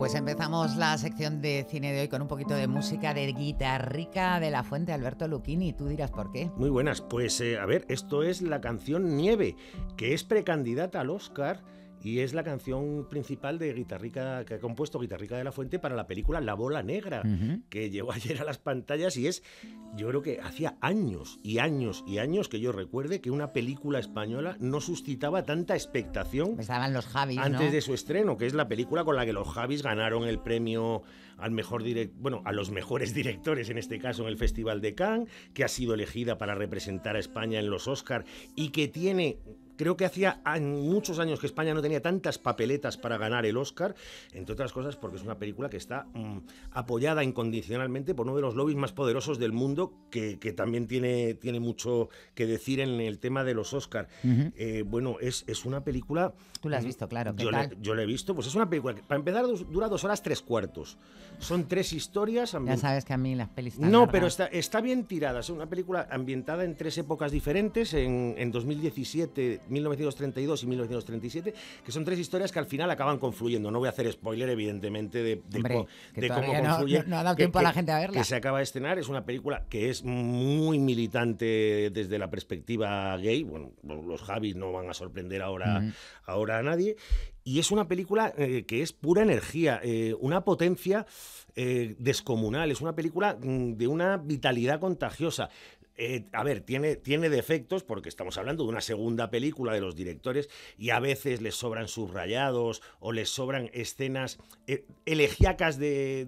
Pues empezamos la sección de cine de hoy con un poquito de música de Guitarrica de la Fuente, Alberto Lucchini. Tú dirás por qué. Muy buenas, pues a ver, esto es la canción Nieve, que es precandidata al Oscar y es la canción principal de Guitarrica, que ha compuesto Guitarrica de la Fuente para la película La Bola Negra, que llegó ayer a las pantallas y es, yo creo que hacía años y años y años que yo recuerde que una película española no suscitaba tanta expectación. Estaban los Javis, antes ¿no? de su estreno, que es la película con la que los Javis ganaron el premio al mejor a los mejores directores, en este caso en el Festival de Cannes, que ha sido elegida para representar a España en los Oscar y que tiene... Creo que hacía muchos años que España no tenía tantas papeletas para ganar el Oscar, entre otras cosas porque es una película que está apoyada incondicionalmente por uno de los lobbies más poderosos del mundo, que también tiene mucho que decir en el tema de los Oscar. Bueno, es una película... Tú la has visto, claro. Yo la he visto, pues es una película que, para empezar, dura 2 horas 3/4. Son 3 historias... Ya sabes que a mí las pelis están No, largas. pero está bien tirada. Es una película ambientada en 3 épocas diferentes, en 2017... 1932 y 1937, que son 3 historias que al final acaban confluyendo. No voy a hacer spoiler, evidentemente, de cómo confluyen. No ha dado tiempo a la gente a verla. Que se acaba de estrenar. Es una película que es muy militante desde la perspectiva gay. Bueno, los Javis no van a sorprender ahora a nadie. Y es una película que es pura energía, una potencia descomunal. Es una película de una vitalidad contagiosa. A ver, tiene defectos porque estamos hablando de una segunda película de los directores y a veces les sobran subrayados o les sobran escenas elegíacas de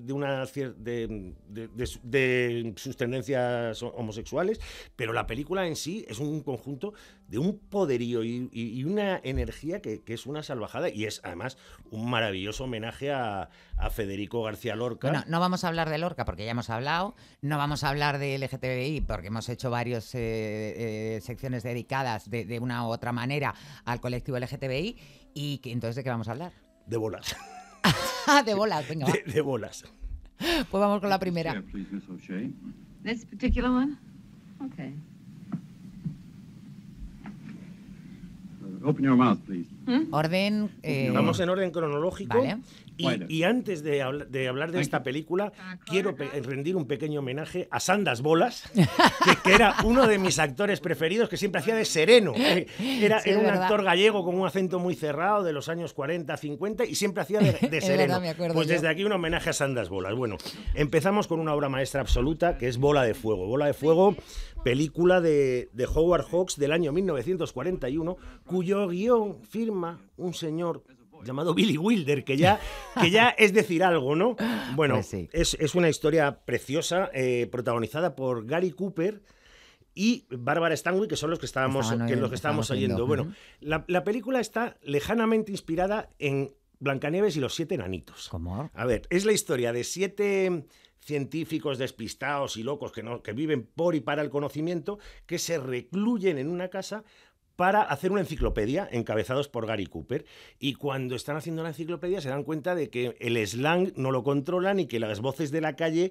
sus tendencias homosexuales, pero la película en sí es un conjunto de un poderío y una energía que es una salvajada y es además un maravilloso homenaje a Federico García Lorca. Bueno, no vamos a hablar de Lorca porque ya hemos hablado, no vamos a hablar de LGTBI porque hemos hecho varias secciones dedicadas de una u otra manera al colectivo LGTBI y entonces ¿de qué vamos a hablar? De bolas. De bolas, venga. De bolas. Pues vamos con la primera. This particular one? Okay. Open your mouth, please. Orden. Vamos en orden cronológico. Vale. Y antes de hablar de esta película, quiero rendir un pequeño homenaje a Sandas Bolas, que era uno de mis actores preferidos, que siempre hacía de sereno. Era un actor gallego con un acento muy cerrado de los años 40, 50 y siempre hacía de sereno. Verdad, me acuerdo Pues yo. desde aquí un homenaje a Sandas Bolas. Bueno, empezamos con una obra maestra absoluta que es Bola de Fuego. Bola de Fuego, película de Howard Hawks del año 1941, cuyo guión firma un señor llamado Billy Wilder, que ya es decir algo, ¿no? Bueno, pues sí. es una historia preciosa, protagonizada por Gary Cooper y Bárbara Stanwyck, que son los que estábamos oyendo. Bueno, la película está lejanamente inspirada en Blancanieves y los 7 enanitos. ¿Cómo? A ver, es la historia de 7 científicos despistados y locos que viven por y para el conocimiento, que se recluyen en una casa para hacer una enciclopedia, encabezados por Gary Cooper. Y cuando están haciendo la enciclopedia se dan cuenta de que el slang no lo controlan y que las voces de la calle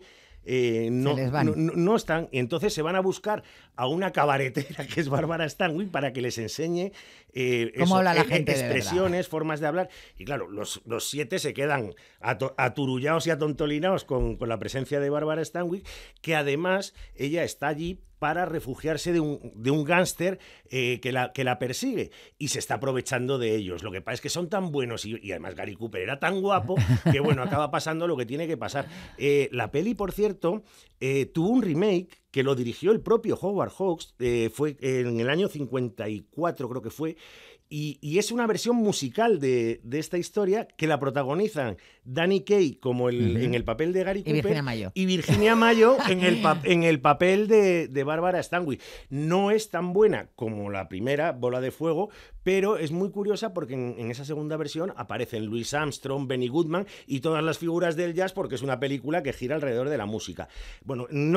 no están. Y entonces se van a buscar a una cabaretera, que es Bárbara Stanwyck, para que les enseñe ¿Cómo habla la gente expresiones, formas de hablar. Y claro, los 7 se quedan aturullados y atontolinados con la presencia de Bárbara Stanwyck, que además ella está allí para refugiarse de un gángster que la persigue y se está aprovechando de ellos. Lo que pasa es que son tan buenos y además Gary Cooper era tan guapo que bueno, acaba pasando lo que tiene que pasar. La peli, por cierto, tuvo un remake que lo dirigió el propio Howard Hawks, fue en el año 54 creo que fue, y es una versión musical de esta historia que la protagonizan Danny Kaye como en el papel de Gary Cooper y Virginia Mayo en el papel de Bárbara Stanwyck. No es tan buena como la primera, Bola de Fuego, pero es muy curiosa porque en esa segunda versión aparecen Louis Armstrong, Benny Goodman y todas las figuras del jazz porque es una película que gira alrededor de la música. Bueno, no